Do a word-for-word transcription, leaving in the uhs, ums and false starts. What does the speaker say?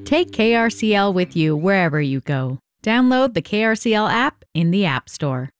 Take K R C L with you wherever you go. Download the K R C L app in the App Store.